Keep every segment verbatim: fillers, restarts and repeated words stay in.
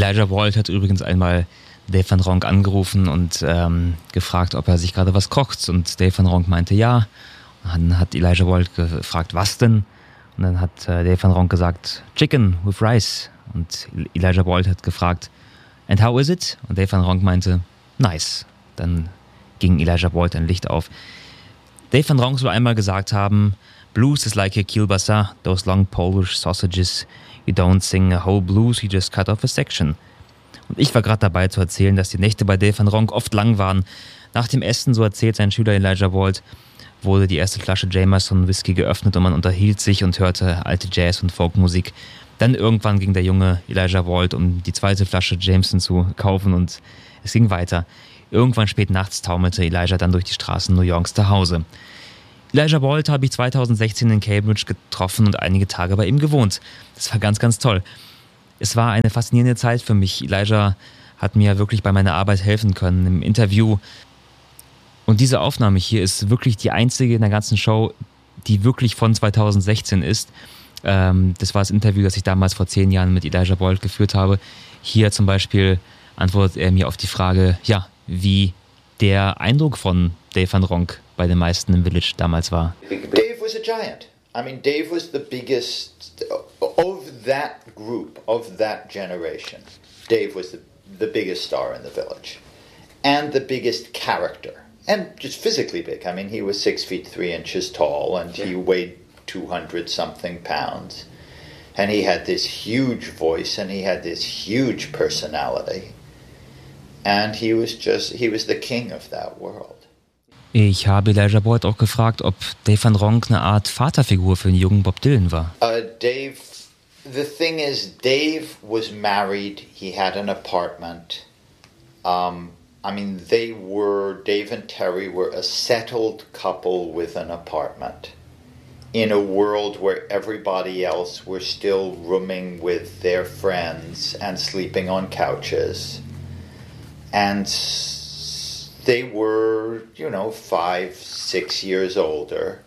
Elijah Wald hat übrigens einmal Dave Van Ronk angerufen und ähm, gefragt, ob er sich gerade was kocht. Und Dave Van Ronk meinte ja. Und dann hat Elijah Wald gefragt, was denn? Und dann hat äh, Dave Van Ronk gesagt, Chicken with Rice. Und Elijah Wald hat gefragt, and how is it? Und Dave Van Ronk meinte, nice. Dann ging Elijah Wald ein Licht auf. Dave Van Ronk soll einmal gesagt haben, blues is like a kielbasa, those long Polish sausages. You don't sing a whole blues, you just cut off a section. Und ich war gerade dabei zu erzählen, dass die Nächte bei Dave Van Ronk oft lang waren. Nach dem Essen, so erzählt sein Schüler Elijah Wald, wurde die erste Flasche Jameson Whisky geöffnet und man unterhielt sich und hörte alte Jazz- und Folkmusik. Dann irgendwann ging der junge Elijah Wald, um die zweite Flasche Jameson zu kaufen, und es ging weiter. Irgendwann spät nachts taumelte Elijah dann durch die Straßen New Yorks nach Hause. Elijah Wald habe ich zweitausendsechzehn in Cambridge getroffen und einige Tage bei ihm gewohnt. Das war ganz, ganz toll. Es war eine faszinierende Zeit für mich. Elijah hat mir wirklich bei meiner Arbeit helfen können im Interview. Und diese Aufnahme hier ist wirklich die einzige in der ganzen Show, die wirklich von zweitausendsechzehn ist. Ähm, das war das Interview, das ich damals vor zehn Jahren mit Elijah Wald geführt habe. Hier zum Beispiel antwortet er mir auf die Frage, ja, wie der Eindruck von Dave Van Ronk bei den meisten im Village damals war. Dave was a giant. I mean, Dave was the biggest of that group, of that generation. Dave was the, the biggest star in the Village and the biggest character. And just physically big. I mean, he was six feet three inches tall, and he weighed two hundred something pounds. And he had this huge voice, and he had this huge personality. And he was just, he was the king of that world. Ich habe Elijah Wald auch gefragt, ob Dave Van Ronk eine Art Vaterfigur für den jungen Bob Dylan war. Uh, Dave, the thing is, Dave was married, he had an apartment. Um... I mean, they were, Dave and Terry were a settled couple with an apartment in a world where everybody else were still rooming with their friends and sleeping on couches. And they were, you know, five, six years older.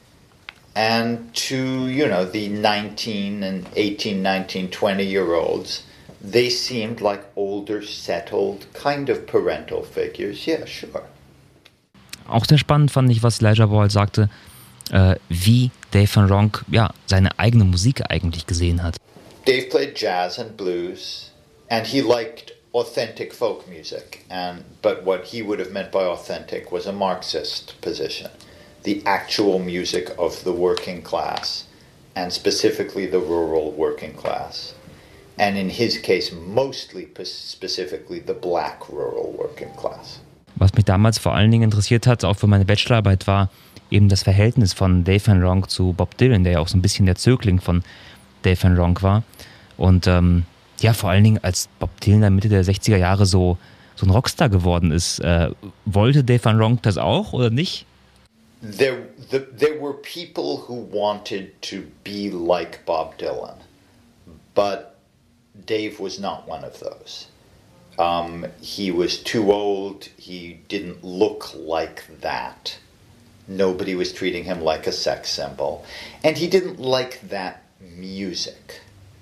And to, you know, the nineteen and eighteen, nineteen, twenty year olds, they seemed like older, settled, kind of parental figures. Yeah, sure. Auch sehr spannend fand ich, was Elijah Wald sagte, äh, wie Dave Van Ronk ja, seine eigene Musik eigentlich gesehen hat. Dave played jazz and blues, and he liked authentic folk music. And but what he would have meant by authentic was a Marxist position. The actual music of the working class, and specifically the rural working class. And in his case, mostly specifically the black rural working class. Was mich damals vor allen Dingen interessiert hat, auch für meine Bachelorarbeit, war eben das Verhältnis von Dave Van Ronk zu Bob Dylan, der ja auch so ein bisschen der Zögling von Dave Van Ronk war. Und ähm, ja, vor allen Dingen, als Bob Dylan in Mitte der sechziger Jahre so, so ein Rockstar geworden ist, äh, wollte Dave Van Ronk das auch oder nicht? There, the, there were people who wanted to be like Bob Dylan, but Dave was not one of those. Um, he was too old. He didn't look like that. Nobody was treating him like a sex symbol. And he didn't like that music.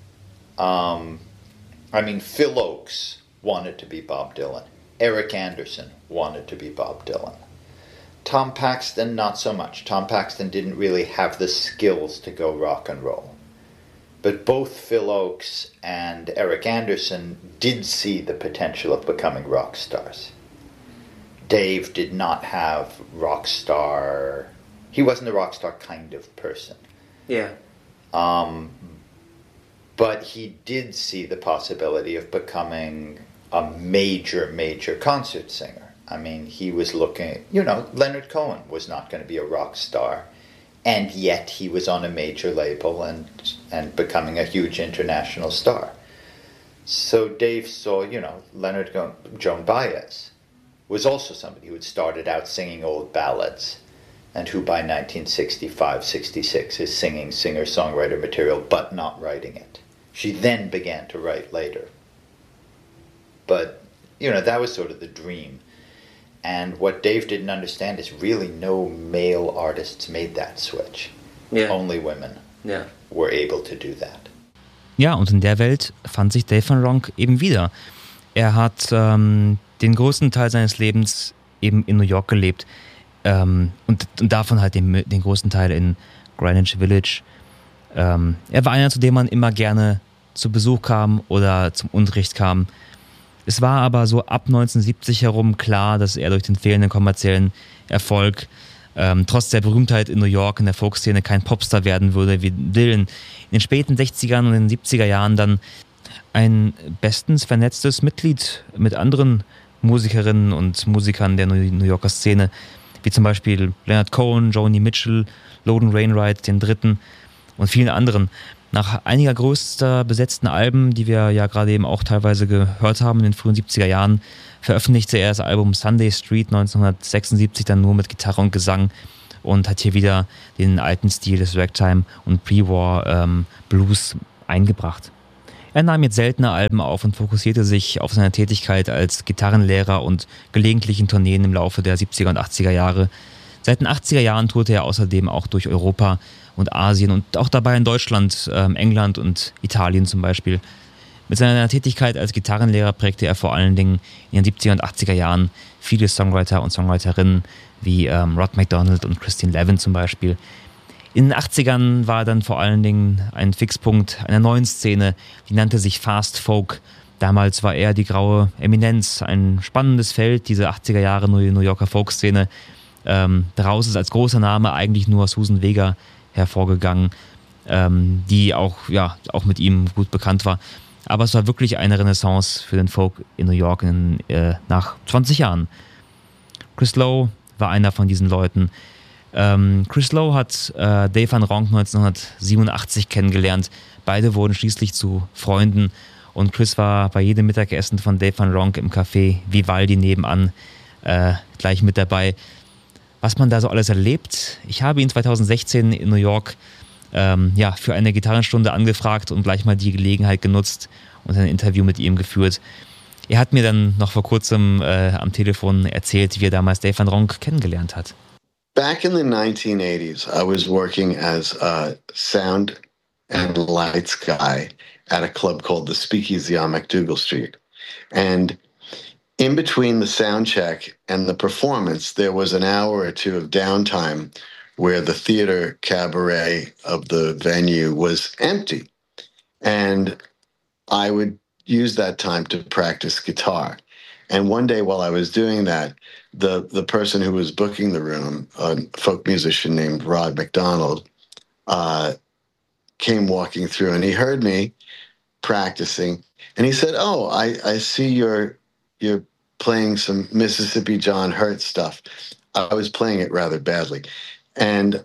Um, I mean, Phil Oakes wanted to be Bob Dylan. Eric Anderson wanted to be Bob Dylan. Tom Paxton, not so much. Tom Paxton didn't really have the skills to go rock and roll. But both Phil Oakes and Eric Anderson did see the potential of becoming rock stars. Dave did not have rock star... He wasn't a rock star kind of person. Yeah. Um, but he did see the possibility of becoming a major, major concert singer. I mean, he was looking... You know, Leonard Cohen was not going to be a rock star. And yet he was on a major label and and becoming a huge international star. So Dave saw, you know, Leonard Joan Baez was also somebody who had started out singing old ballads and who by nineteen sixty-five, sixty-six is singing singer-songwriter material but not writing it. She then began to write later. But, you know, that was sort of the dream. And what Dave didn't understand is really no male artists made that switch. Yeah. Only women yeah. were able to do that. Ja, und in der Welt fand sich Dave Van Ronk eben wieder. Er hat ähm, den größten Teil seines Lebens eben in New York gelebt ähm, und, und davon halt den, den größten Teil in Greenwich Village. Ähm, er war einer, zu dem man immer gerne zu Besuch kam oder zum Unterricht kam. Es war aber so ab neunzehnhundertsiebzig herum klar, dass er durch den fehlenden kommerziellen Erfolg ähm, trotz der Berühmtheit in New York in der Folkszene kein Popstar werden würde wie Dylan. In den späten sechzigern und in den siebziger Jahren dann ein bestens vernetztes Mitglied mit anderen Musikerinnen und Musikern der New Yorker Szene, wie zum Beispiel Leonard Cohen, Joni Mitchell, Logan Wainwright, den Dritten und vielen anderen. Nach einiger größter besetzten Alben, die wir ja gerade eben auch teilweise gehört haben in den frühen siebziger Jahren, veröffentlichte er das Album Sunday Street neunzehnhundertsechsundsiebzig dann nur mit Gitarre und Gesang und hat hier wieder den alten Stil des Ragtime und Pre-War ähm, Blues eingebracht. Er nahm jetzt seltene Alben auf und fokussierte sich auf seine Tätigkeit als Gitarrenlehrer und gelegentlichen Tourneen im Laufe der siebziger und achtziger Jahre. Seit den achtziger Jahren tourte er außerdem auch durch Europa und Asien und auch dabei in Deutschland, ähm, England und Italien zum Beispiel. Mit seiner Tätigkeit als Gitarrenlehrer prägte er vor allen Dingen in den siebziger und achtziger Jahren viele Songwriter und Songwriterinnen wie ähm, Rod MacDonald und Christine Levin zum Beispiel. In den achtzigern war er dann vor allen Dingen ein Fixpunkt einer neuen Szene, die nannte sich Fast Folk. Damals war er die graue Eminenz, ein spannendes Feld, diese achtziger Jahre New Yorker Folkszene. Ähm, daraus ist als großer Name eigentlich nur Susan Vega hervorgegangen, ähm, die auch, ja, auch mit ihm gut bekannt war. Aber es war wirklich eine Renaissance für den Folk in New York in, äh, nach zwanzig Jahren. Chris Lowe war einer von diesen Leuten. Ähm, Chris Lowe hat äh, Dave Van Ronk neunzehnhundertsiebenundachtzig kennengelernt. Beide wurden schließlich zu Freunden und Chris war bei jedem Mittagessen von Dave Van Ronk im Café Vivaldi nebenan äh, gleich mit dabei. Was man da so alles erlebt. Ich habe ihn zweitausendsechzehn in New York ähm, ja, für eine Gitarrenstunde angefragt und gleich mal die Gelegenheit genutzt und ein Interview mit ihm geführt. Er hat mir dann noch vor kurzem äh, am Telefon erzählt, wie er damals Dave Van Ronk kennengelernt hat. Back in the nineteen eighties, I was working as a sound and lights guy at a club called the Speakeasy on MacDougal Street. And in between the sound check and the performance, there was an hour or two of downtime where the theater cabaret of the venue was empty. And I would use that time to practice guitar. And one day while I was doing that, the, the person who was booking the room, a folk musician named Rod MacDonald, uh, came walking through and he heard me practicing. And he said, oh, I, I see you're, you're playing some Mississippi John Hurt stuff. I was playing it rather badly. And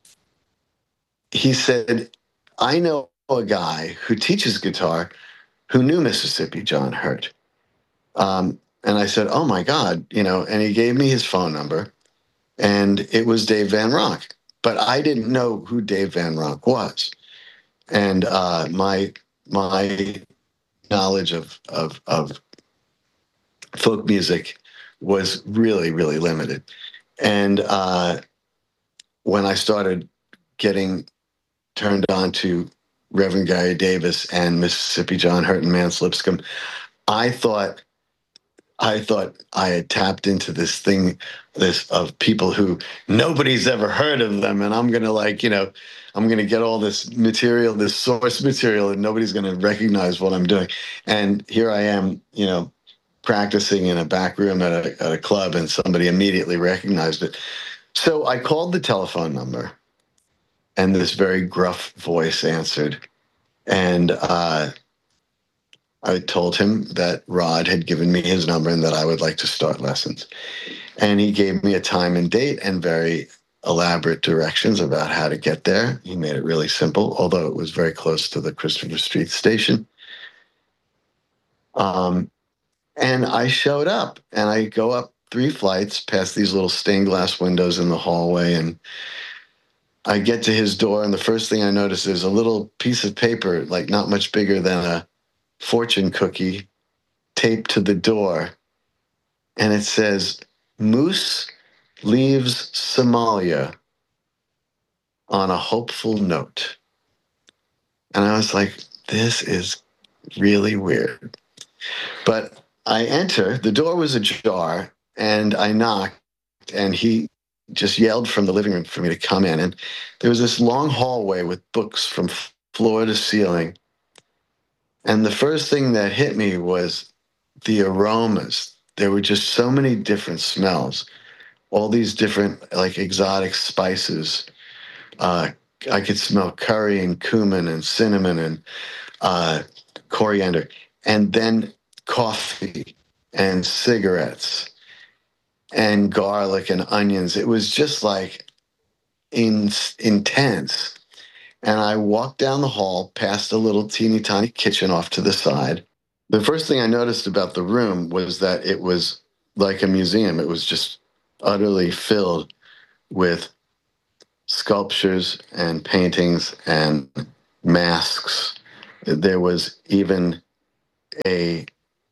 he said, I know a guy who teaches guitar who knew Mississippi John Hurt. Um, and I said, oh my God, you know, and he gave me his phone number and it was Dave Van Ronk, but I didn't know who Dave Van Ronk was. And uh, my, my knowledge of, of, of folk music was really, really limited. And uh, when I started getting turned on to Reverend Gary Davis and Mississippi John Hurt and Mance Lipscomb, I thought I thought I had tapped into this thing, this of people who nobody's ever heard of them, and I'm gonna like, you know, I'm gonna get all this material, this source material, and nobody's gonna recognize what I'm doing. And here I am, you know, practicing in a back room at a, at a club, and somebody immediately recognized it. So I called the telephone number, and this very gruff voice answered, and uh, I told him that Rod had given me his number and that I would like to start lessons. And he gave me a time and date and very elaborate directions about how to get there. He made it really simple, although it was very close to the Christopher Street station. Um, and I showed up, and I go up three flights past these little stained glass windows in the hallway, and I get to his door, and the first thing I notice is a little piece of paper, like not much bigger than a fortune cookie, taped to the door. And it says, Moose leaves Somalia on a hopeful note. And I was like, this is really weird. But I enter, the door was ajar, and I knocked, and he just yelled from the living room for me to come in. And there was this long hallway with books from floor to ceiling. And the first thing that hit me was the aromas. There were just so many different smells, all these different, like, exotic spices. Uh, I could smell curry and cumin and cinnamon and uh, coriander, and then coffee and cigarettes and garlic and onions. It was just like in, intense. And I walked down the hall past a little teeny tiny kitchen off to the side. The first thing I noticed about the room was that it was like a museum. It was just utterly filled with sculptures and paintings and masks. There was even a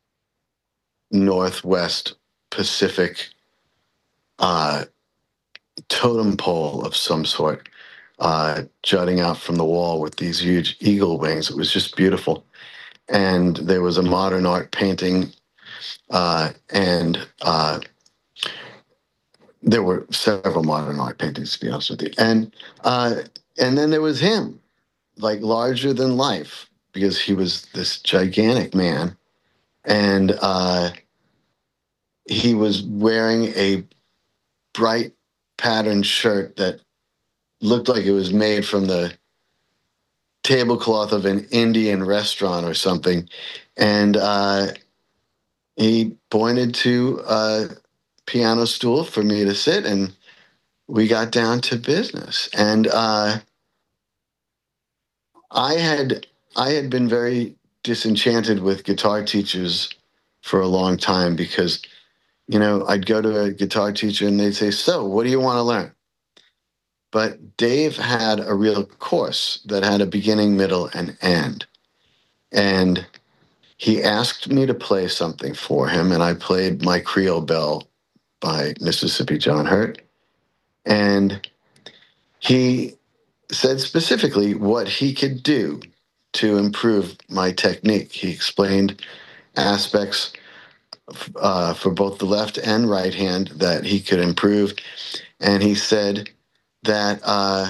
Northwest Pacific uh, totem pole of some sort uh, jutting out from the wall with these huge eagle wings. It was just beautiful. And there was a modern art painting, uh, and uh, there were several modern art paintings, to be honest with you. And uh, and then there was him, like larger than life, because he was this gigantic man, and uh, he was wearing a bright patterned shirt that looked like it was made from the tablecloth of an Indian restaurant or something. And uh, he pointed to a piano stool for me to sit, and we got down to business. And uh, I had I had been very disenchanted with guitar teachers for a long time because, you know, I'd go to a guitar teacher and they'd say, "So, what do you want to learn?" But Dave had a real course that had a beginning, middle, and end. And he asked me to play something for him, and I played My Creole Belle by Mississippi John Hurt. And he said specifically what he could do to improve my technique. He explained aspects uh, for both the left and right hand that he could improve. And he said that uh,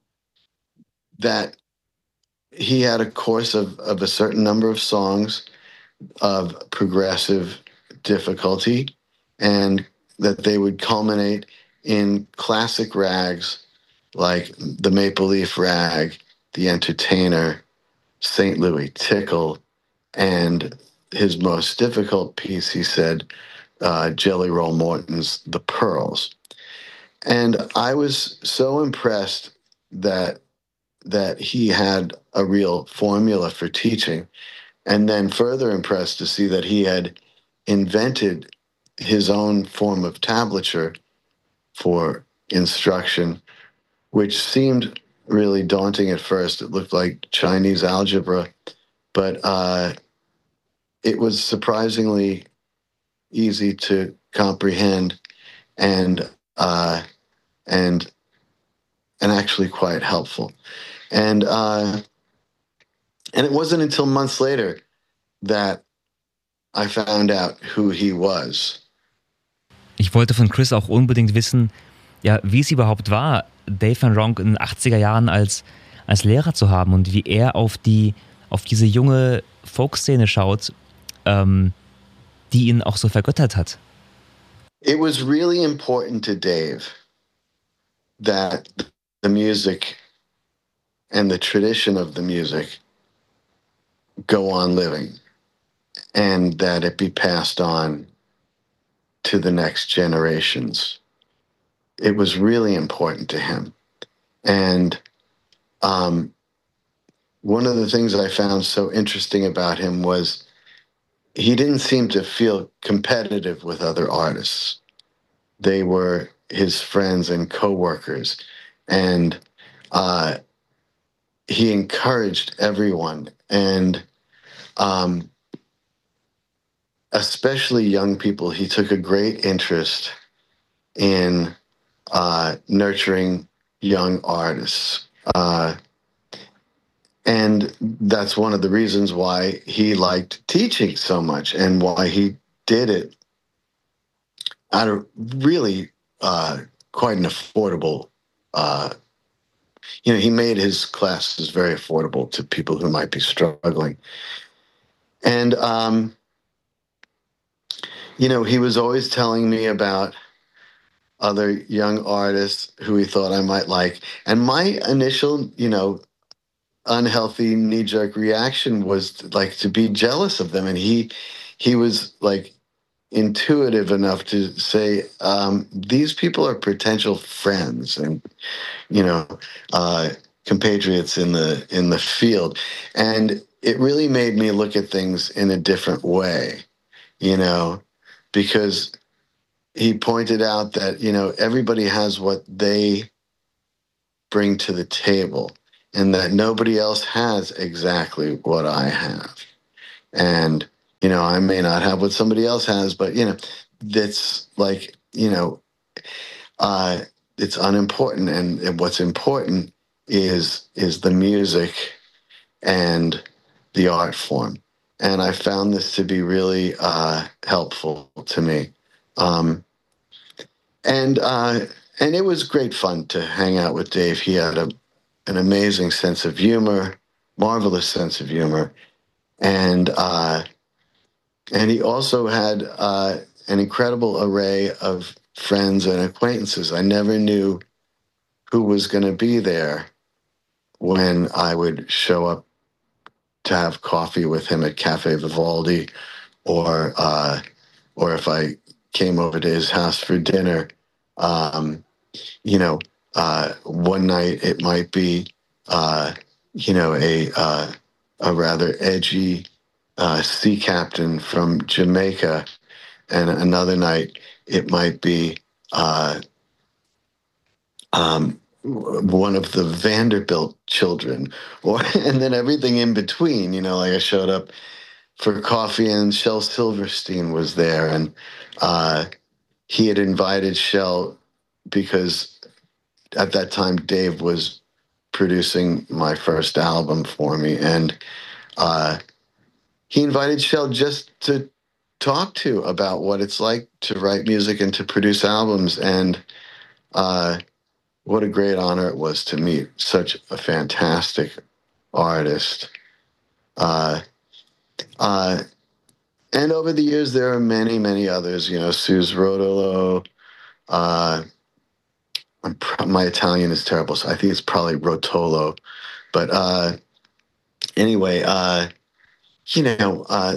that he had a course of, of a certain number of songs of progressive difficulty, and that they would culminate in classic rags like the Maple Leaf Rag, The Entertainer, Saint Louis Tickle, and his most difficult piece, he said, uh, Jelly Roll Morton's The Pearls. And I was so impressed that that he had a real formula for teaching, and then further impressed to see that he had invented his own form of tablature for instruction, which seemed really daunting at first. It looked like Chinese algebra, but uh, it was surprisingly easy to comprehend, and uh, and and actually quite helpful. And uh, and it wasn't until months later that I found out who he was. Ich wollte von Chris auch unbedingt wissen, ja, wie es überhaupt war, Dave Van Ronk in den achtziger Jahren als, als Lehrer zu haben und wie er auf, die, auf diese junge Folkszene schaut, ähm, die ihn auch so vergöttert hat. It was really important to Dave that the music and the tradition of the music go on living, and that it be passed on to the next generations. It was really important to him. And um, one of the things that I found so interesting about him was he didn't seem to feel competitive with other artists. They were his friends and coworkers, and uh, he encouraged everyone, and um, especially young people. He took a great interest in uh, nurturing young artists. Uh, and that's one of the reasons why he liked teaching so much and why he did it at a really uh, quite an affordable, uh, you know, he made his classes very affordable to people who might be struggling. And, um, you know, he was always telling me about other young artists who he thought I might like. And my initial, you know, unhealthy knee-jerk reaction was like to be jealous of them. And he, he was like intuitive enough to say, um, these people are potential friends and, you know, uh, compatriots in the, in the field. And it really made me look at things in a different way, you know, because he pointed out that, you know, everybody has what they bring to the table and that nobody else has exactly what I have. And, you know, I may not have what somebody else has, but, you know, that's like, you know, uh, it's unimportant. And, and what's important is, is the music and the art form. And I found this to be really uh, helpful to me. Um, and uh, and it was great fun to hang out with Dave. He had a, an amazing sense of humor, marvelous sense of humor. And uh, and he also had uh, an incredible array of friends and acquaintances. I never knew who was going to be there when I would show up to have coffee with him at Cafe Vivaldi, or uh, or if I came over to his house for dinner. Um, you know, uh, one night it might be, uh, you know, a uh, a rather edgy uh, sea captain from Jamaica, and another night it might be uh, um, one of the Vanderbilt children, or and then everything in between. You know, like I showed up for coffee and Shel Silverstein was there, and uh, he had invited Shel because at that time Dave was producing my first album for me, and uh, he invited Shel just to talk to about what it's like to write music and to produce albums. And uh, what a great honor it was to meet such a fantastic artist. Uh, uh, and over the years, there are many, many others, you know, Suze Rodolo. Uh, I'm pro- my Italian is terrible, so I think it's probably Rotolo. But uh, anyway, uh, you know, uh,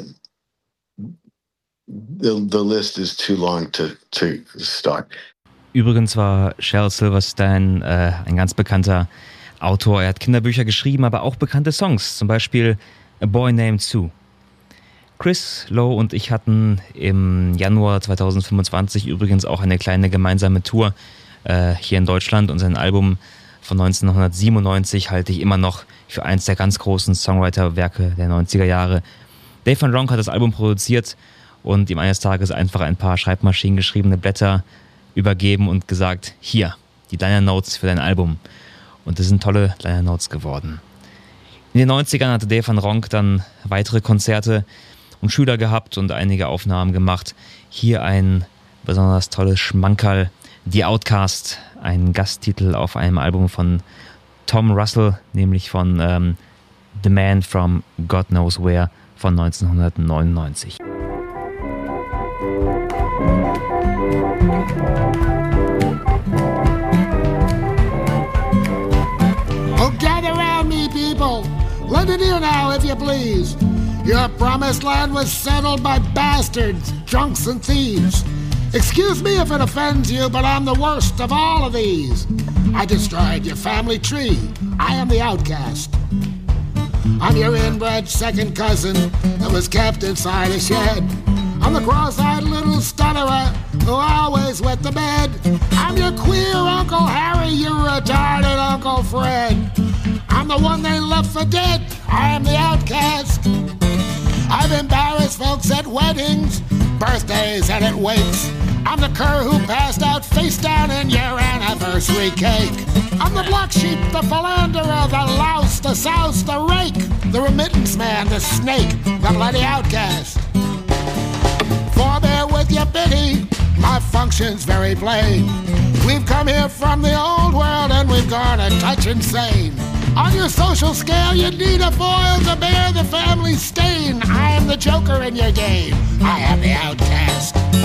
the, the list is too long to, to start. Übrigens war Shel Silverstein äh, ein ganz bekannter Autor. Er hat Kinderbücher geschrieben, aber auch bekannte Songs, zum Beispiel A Boy Named Sue. Chris Lowe und ich hatten im Januar zwanzig fünfundzwanzig übrigens auch eine kleine gemeinsame Tour äh, hier in Deutschland, und sein Album von neunzehnhundertsiebenundneunzig halte ich immer noch für eins der ganz großen Songwriter-Werke der neunziger Jahre. Dave Van Ronk hat das Album produziert und ihm eines Tages einfach ein paar Schreibmaschinen geschriebene Blätter übergeben und gesagt, hier, die Liner Notes für dein Album. Und das sind tolle Liner Notes geworden. In den neunzigern hatte Dave Van Ronk dann weitere Konzerte und Schüler gehabt und einige Aufnahmen gemacht. Hier ein besonders tolles Schmankerl, The Outcast, ein Gasttitel auf einem Album von Tom Russell, nämlich von ähm, The Man from God Knows Where von neunzehnhundertneunundneunzig. Oh, gather around me, people. Let me hear now, if you please. Your promised land was settled by bastards, drunks, and thieves. Excuse me if it offends you, but I'm the worst of all of these. I destroyed your family tree. I am the outcast. I'm your inbred second cousin that was kept inside a shed. I'm the cross-eyed little stutterer who always wet the bed. I'm your queer Uncle Harry, your retarded Uncle Fred. I'm the one they left for dead. I am the outcast. I've embarrassed folks at weddings, birthdays and it wakes. I'm the cur who passed out face down in your anniversary cake. I'm the black sheep, the philanderer, the louse, the souse, the rake, the remittance man, the snake, the bloody outcast. Forbear with your pity, my function's very plain. We've come here from the old world and we've gone a touch insane. On your social scale, you need a foil to bear the family stain. I am the joker in your game. I am the outcast.